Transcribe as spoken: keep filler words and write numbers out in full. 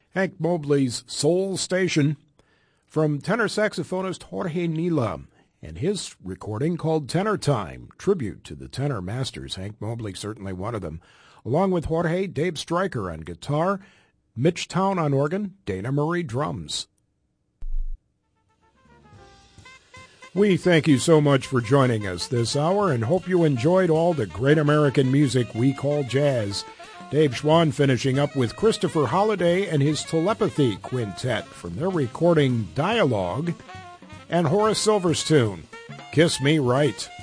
Hank Mobley's Soul Station, from tenor saxophonist Jorge Nila and his recording called Tenor Time, tribute to the tenor masters. Hank Mobley certainly one of them. Along with Jorge, Dave Stryker on guitar, Mitch Town on organ, Dana Murray drums. We thank you so much for joining us this hour and hope you enjoyed all the great American music we call jazz. Dave Schwann finishing up with Christopher Holliday and his Telepathy Quintet from their recording Dialogue, and Horace Silver's tune, Kiss Me Right.